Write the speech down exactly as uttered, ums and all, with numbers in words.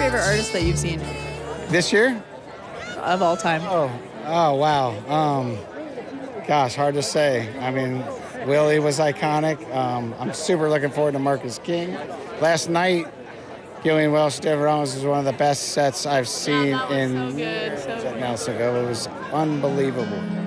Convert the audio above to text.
favorite artist that you've seen This year? of all time? Oh, oh wow. Um, gosh, hard to say. I mean, Willie was iconic. Um, I'm super looking forward to Marcus King. Last night, Gillian Welch, David Owens was one of the best sets I've seen Yeah, that was in so good, so years at good. Nelsonville. It was unbelievable.